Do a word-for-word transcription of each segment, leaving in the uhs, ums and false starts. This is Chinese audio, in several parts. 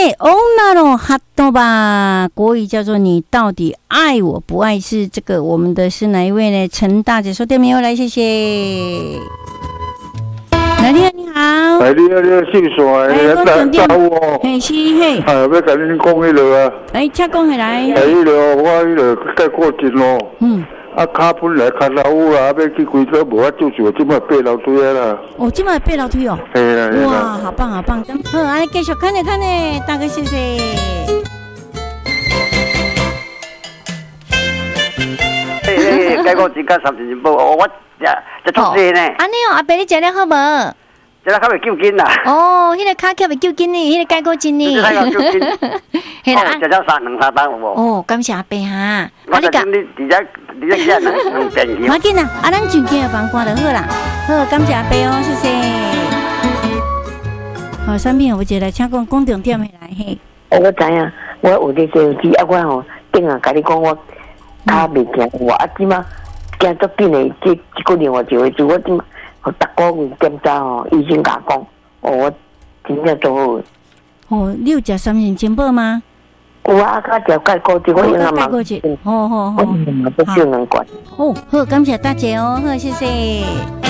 嘿，欧那罗哈多吧，国语叫做你到底爱我不爱？是这个我们的是哪一位呢？陈大姐说对没有？来，谢谢。来，你好，你好。 哎，你好，你好，姓啥？ 哎，我重点。 哦。 嘿，是嘿。 哎，要甲恁讲迄落啊。 哎，请讲下来。 哎，迄落我迄落改过节咯。嗯。啊，卡本来卡老有啦，要去规则无法做事，即摆爬楼梯啊啦。 哦，即摆爬楼梯哦。 嘿啦。 哇，好棒好棒！好，安尼继续看咧看咧，大家谢谢。 嘿嘿，改过节甲三十步，我食食足济呢。 安尼哦，阿伯你食了好无？ 食了较袂救筋啦。 哦，迄个骹脚袂救筋呢，迄个改过筋呢。 嘿啦，食了三两三单有无？ 哦，感谢阿伯哈。啊， 你讲你你只你只囝两便宜。 马紧啦，啊，咱就近的房关就好啦。好，感谢阿伯哦，谢谢。好，产品有一个，请讲讲重点的来嘿。 我知影，我有咧手机啊，我吼顶下甲你讲我骹袂行，我啊即马行足紧的，即即个月我就会做，我即马我逐个月检查吼，医生甲我讲，哦，我真正做好。 哦，你有食三型金宝吗？ 有啊，甲食钙固质，我用啊嘛。钙固质， 好好好。 我嘛不少两罐。 哦，好，感谢大姐哦，好，谢谢。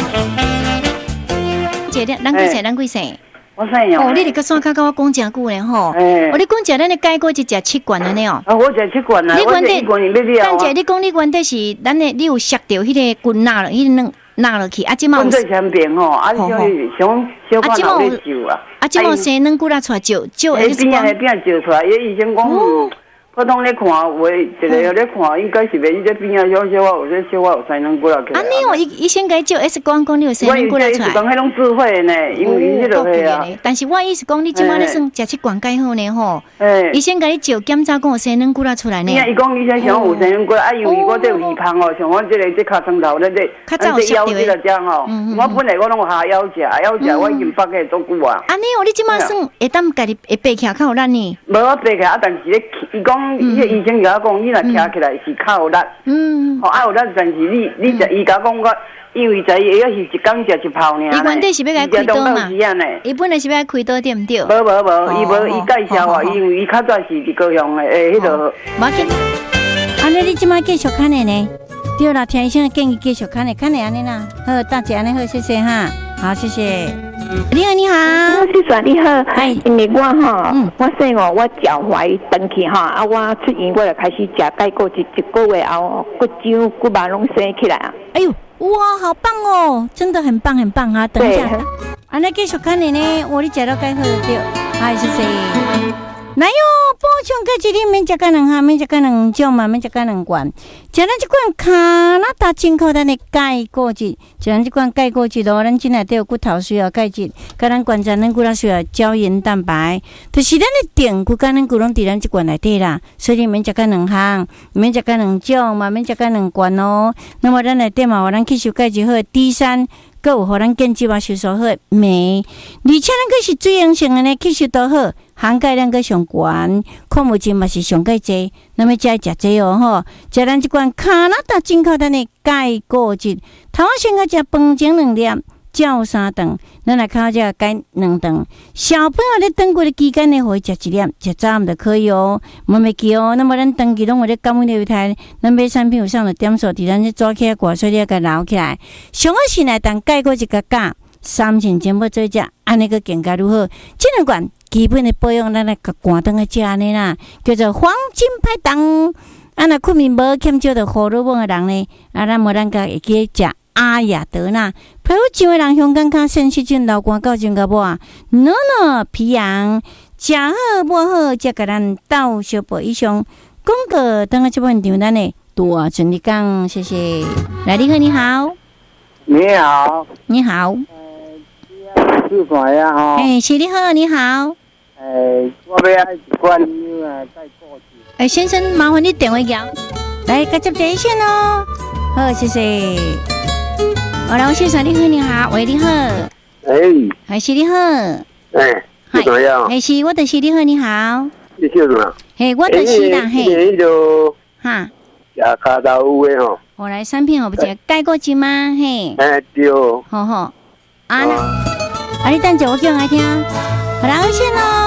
姐的，咱几岁？咱几岁？ 我三样。 哦，你伫个山骹甲我讲真久咧吼。哦，你讲食咱的钙固质食七罐安尼哦。 啊，我食七罐啊。 你原底， 但姐，你讲你原底是咱的，你有削掉迄个棍纳了，迄个纳落去，啊，即嘛有。 最前边吼，啊，想想小可能咧救啊。 啊，即嘛生软骨啦出来照照 X 光。 迄边迄边照出来，伊医生讲。我当咧看，我一个有咧看，应该是袂伊这边啊，小小我有这小我有才能过来起来。 啊，你哦，医医生甲伊照 X 光，讲你有才能过来出来。 我讲迄种智慧呢，因为迄落去啊。 但是我意思讲，你即摆咧算食七罐钙好呢吼。医生甲你照检查，讲有才能过来出来呢。 伊伊讲医生想有才能过来，啊，因为我这有耳旁哦，像我这个这尻川头咧这， 较早有腰这个这吼，我本来我拢有下腰食，腰食我已经放个足久啊。 啊，你哦，你即摆算会当家己会爬起来较有力呢？ 无我爬起来，啊，但是咧，伊讲伊个医生。甲我讲，你若徛起来是较有力，嗯，吼，啊有力，但是你你食伊甲讲我，因为在伊也是一工食一泡尔。 伊原底是要甲开刀嘛？伊本来是要开刀对毋对？ 无无无，伊无伊介绍我，因为伊较早是伫高雄的，诶，迄个。 无紧，安尼你即摆继续看的呢？对啦，听医生的建议继续看的，看的安尼啦。好，大姐安尼好，谢谢哈。好，谢谢。你好，你好， 先生你好，哎，因为我哈，嗯，我说哦，我脚踝长去哈，啊，我出院我就开始食钙固质，一个月后骨浆骨肉拢生起来啊。 哎呦，哇，好棒哦，真的很棒很棒啊！等一下，啊，那继续看你呢，我你食到钙好对，好，谢谢。来哟，补充钙质你免食到两下，免食到两种嘛，免食到两罐。食咱这罐加拿大进口咱的钙固质，食咱这罐钙固质咯，咱进来都有骨头需要钙质，甲咱关节咱骨头需要胶原蛋白，就是咱的电骨甲咱骨拢伫咱这罐内底啦，所以免食到两项，免食到两种嘛，免食到两罐哦。那么咱内底嘛，有咱吸收钙质好的 D 三。佮有互咱建基嘛吸收好镁，而且咱佮是水溶性的呢，吸收都好，含钙量佮上悬，矿物质嘛是上介济，那么才食这哦吼，食咱即罐加拿大进口咱的钙固质，头先个食饭前两粒，照三顿，咱来靠食钙两顿。小朋友咧长过的期间呢，可以食一粒，食早暗就可以哦，莫袂记哦。那么咱长期拢有咧感染流肽，咱买产品有上了点数，伫咱这抓起来挂水咧，甲留起来。上好是来当钙固质个加，三千全部做食，安尼个更加如何？这两罐基本的保养，咱来甲关灯个食安尼啦，叫做黄金拍档。啊，若困眠无欠少着荷尔蒙的人呢，啊，咱无咱个会记食。阿雅德纳，皮肤上的人香港较肾细菌、流汗、高症个无啊，暖暖皮痒，食好无好，才甲咱斗小宝以上。广告等下这本场咱的多顺利讲，谢谢。来，你好，你好， 你好， 你好， 呃，是谁呀？哈， 哎，是你好，你好， 哎，我要爱一罐牛啊，钙固质。 哎，先生，麻烦你电话讲，来，接接一线哦。好，谢谢。好了，先生你好，你好，喂，你好， 哎， 还是你好， 哎，是怎样？ 哎，是我的是你好，你好， 你叫什么？ 嘿，我的是啦，嘿， 迄个哈， 亚卡达乌的吼， 我来产品，我不是钙固质吗？嘿， 哎对， 好好，啊那，啊你等下我叫来听，好了，先喽。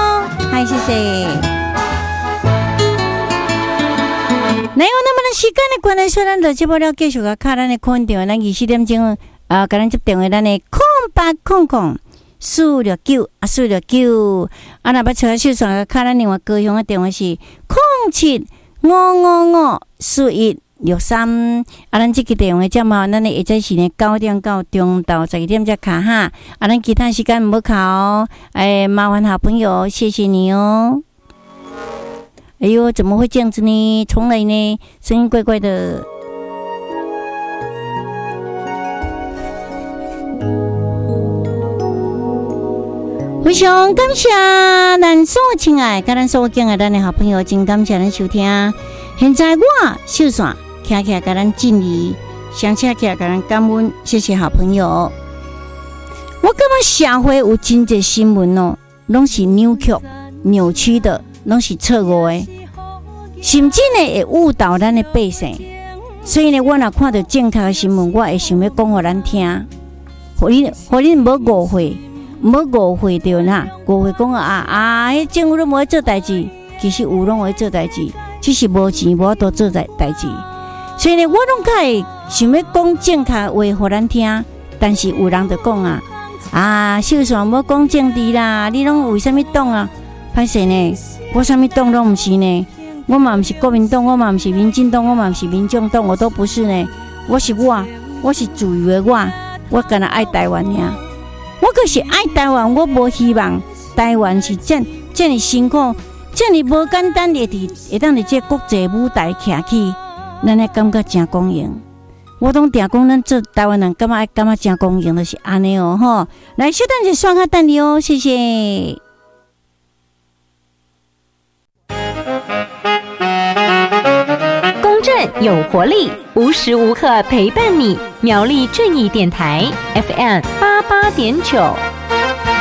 嗨，谢谢。那有那么的时间的关系，说咱就节目了，继续个卡咱的空电话，咱二四点钟啊，甲咱接电话，咱的空八空空四六九啊，四六九啊，若要找小爽，卡咱另外高雄的电话是空七五五五四一六三啊，咱这个电话接嘛，咱的下早时呢九点到中到十二点才卡哈，啊，咱其他时间唔好卡哦，哎，麻烦好朋友，谢谢你哦。哎呦，怎么会这样子呢？重来呢，声音怪怪的。非常感谢咱所有亲爱，甲咱所有敬爱咱的好朋友，真感谢咱收听。现在我秀爽徛起来，甲咱敬礼，想起来甲咱感恩，谢谢好朋友。我感觉社会有真侪新闻哦，拢是扭曲、扭曲的。拢是错误的，甚至呢会误导咱的百姓。所以呢，我若看到正确的新闻，我会想要讲互咱听，互恁互恁无误会，无误会着啦，误会讲啊啊，迄政府都无做代志，其实有拢会做代志，只是无钱无法度做代代志。所以呢，我拢较会想要讲正确话互咱听，但是有人就讲啊啊，秀爽无讲政治啦，你拢为什么党啊？歹势呢？我啥物党拢毋是呢，我嘛毋是国民党，我嘛毋是民进党，我嘛毋是民众党，我都不是呢。我是我，我是自由的我，我干那爱台湾呀。我可是爱台湾，我无希望台湾是这这么辛苦，这么无简单的伫会当伫这国际舞台徛起，咱会感觉真公平。我拢定讲，咱做台湾人感觉爱感觉真公平，就是安尼哦吼。来，小等者刷下等你哦，谢谢。 有活力，无时无刻陪伴你。苗栗正义电台 F M 八八点九。